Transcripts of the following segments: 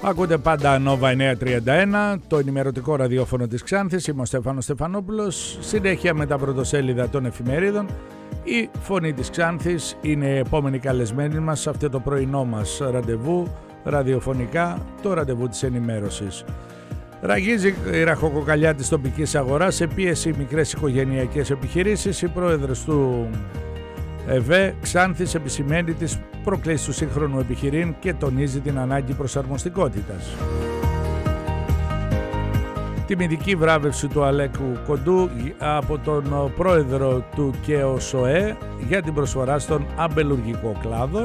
Ακούτε πάντα Nova 931, το ενημερωτικό ραδιόφωνο της Ξάνθης. Είμαι ο Στέφανος Στεφανόπουλος. Συνέχεια με τα πρωτοσέλιδα των εφημερίδων. Η Φωνή της Ξάνθης είναι η επόμενη καλεσμένη μας σε αυτό το πρωινό μας ραντεβού ραδιοφωνικά, το ραντεβού της ενημέρωσης. Ραγίζει η ραχοκοκαλιά της τοπικής αγοράς σε πίεση μικρές οικογενειακές επιχειρήσεις. Η πρόεδρος του ΕΒΕ Ξάνθης επισημαίνει τις προκλήσεις του σύγχρονου επιχειρήν και τονίζει την ανάγκη προσαρμοστικότητας. Τιμητική βράβευση του Αλέκου Κοντού από τον πρόεδρο του ΚΕΟΣΟΕ για την προσφορά στον αμπελουργικό κλάδο.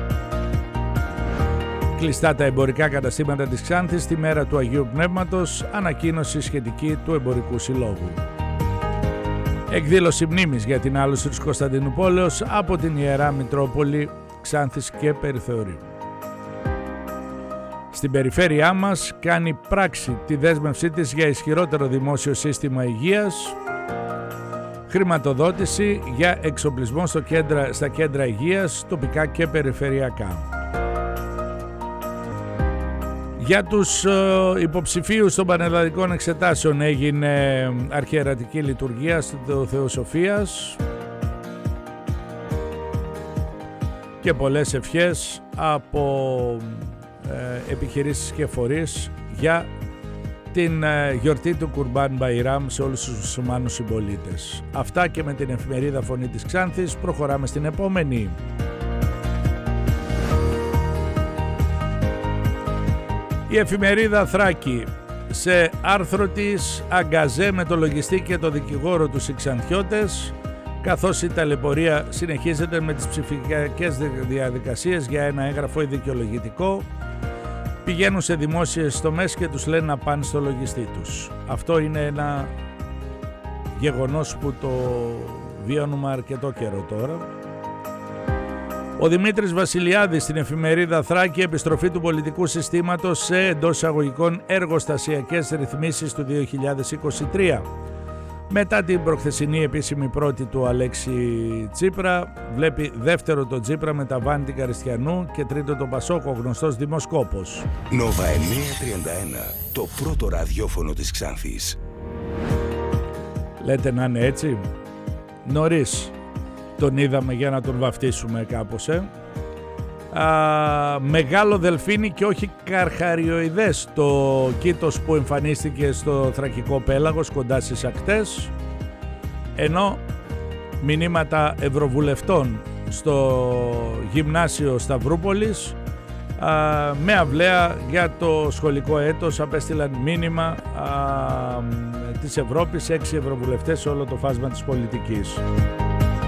Κλειστά τα εμπορικά καταστήματα της Ξάνθης τη μέρα του Αγίου Πνεύματος, ανακοίνωση σχετική του Εμπορικού Συλλόγου. Εκδήλωση μνήμης για την άλωση της Κωνσταντινούπολεως από την Ιερά Μητρόπολη Ξάνθης και Περιθεωρίου. Στην περιφέρειά μας κάνει πράξη τη δέσμευσή της για ισχυρότερο δημόσιο σύστημα υγείας, χρηματοδότηση για εξοπλισμό στα κέντρα υγείας τοπικά και περιφερειακά. Για τους υποψηφίους των πανελλαδικών εξετάσεων έγινε αρχιερατική λειτουργία στο Θεοσοφίας και πολλές ευχές από επιχειρήσεις και φορείς για την γιορτή του Κουρμπάν Μπαϊράμ σε όλους τους μουσουλμάνους συμπολίτες. Αυτά και με την εφημερίδα Φωνή της Ξάνθης. Προχωράμε στην επόμενη. Η εφημερίδα Θράκη σε άρθρο της αγκαζέ με το λογιστή και το δικηγόρο τους οι Ξανθιώτες, καθώς η ταλαιπωρία συνεχίζεται με τις ψηφιακές διαδικασίες για ένα έγγραφο ή δικαιολογητικό, πηγαίνουν σε δημόσιες τομές και τους λένε να πάνε στο λογιστή τους. Αυτό είναι ένα γεγονός που το βιώνουμε αρκετό καιρό τώρα. Ο Δημήτρης Βασιλιάδης στην εφημερίδα Θράκη, επιστροφή του πολιτικού συστήματος σε εντός εισαγωγικών εργοστασιακές ρυθμίσεις του 2023. Μετά την προχθεσινή επίσημη πρώτη του Αλέξη Τσίπρα, βλέπει δεύτερο τον Τσίπρα, μεταβάνει την Καριστιανού και τρίτο τον Πασόκο, γνωστός δημοσκόπος. Nova 931, το πρώτο ραδιόφωνο της Ξάνθης. Λέτε να είναι έτσι. Νωρίς τον είδαμε για να τον βαφτίσουμε κάπως, Μεγάλο δελφίνι και όχι καρχαριοειδές το κήτος που εμφανίστηκε στο Θρακικό Πέλαγος κοντά στις ακτές, ενώ μηνύματα ευρωβουλευτών στο γυμνάσιο Σταυρούπολης με αυλαία για το σχολικό έτος απέστειλαν μήνυμα της Ευρώπης 6 ευρωβουλευτές σε όλο το φάσμα της πολιτικής.